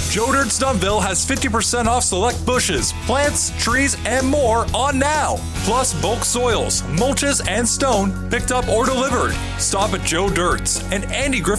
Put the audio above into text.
Joe Dirt's Dunville has 50% off select bushes, plants, trees, and more on now. Plus bulk soils, mulches, and stone picked up or delivered. Stop at Joe Dirt's and Andy Griffin